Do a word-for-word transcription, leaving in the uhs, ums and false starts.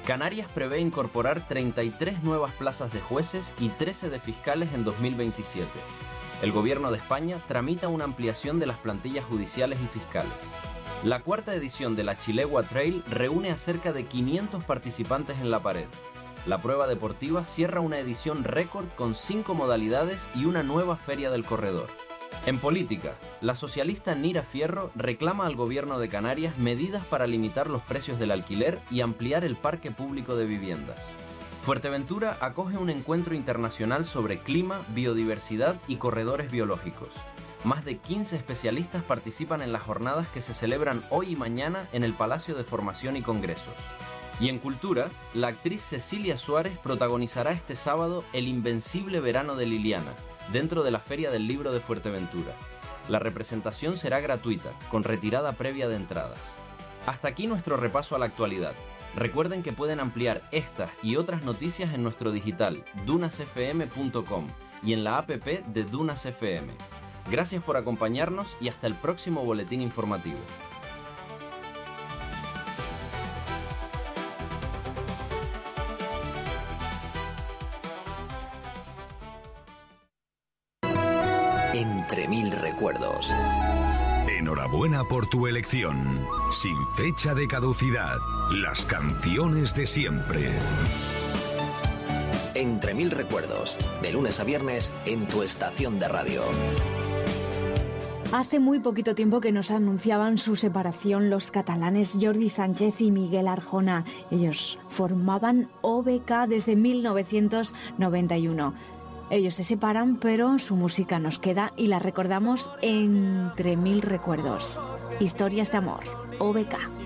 Canarias prevé incorporar treinta y tres nuevas plazas de jueces y trece de fiscales en dos mil veintisiete. El Gobierno de España tramita una ampliación de las plantillas judiciales y fiscales. La cuarta edición de la Chilegua Trail reúne a cerca de quinientos participantes en la pared. La prueba deportiva cierra una edición récord con cinco modalidades y una nueva feria del corredor. En política, la socialista Nira Fierro reclama al Gobierno de Canarias medidas para limitar los precios del alquiler y ampliar el parque público de viviendas. Fuerteventura acoge un encuentro internacional sobre clima, biodiversidad y corredores biológicos. Más de quince especialistas participan en las jornadas que se celebran hoy y mañana en el Palacio de Formación y Congresos. Y en cultura, la actriz Cecilia Suárez protagonizará este sábado El Invencible Verano de Liliana, dentro de la Feria del Libro de Fuerteventura. La representación será gratuita, con retirada previa de entradas. Hasta aquí nuestro repaso a la actualidad. Recuerden que pueden ampliar estas y otras noticias en nuestro digital dunas f m punto com y en la app de Dunas F M. Gracias por acompañarnos y hasta el próximo boletín informativo. Entre mil recuerdos. Enhorabuena por tu elección. Sin fecha de caducidad. Las canciones de siempre. Entre mil recuerdos. De lunes a viernes en tu estación de radio. Hace muy poquito tiempo que nos anunciaban su separación los catalanes Jordi Sánchez y Miguel Arjona. Ellos formaban O B K desde mil novecientos noventa y uno. Ellos se separan, pero su música nos queda y la recordamos entre mil recuerdos. Historias de amor, O B K.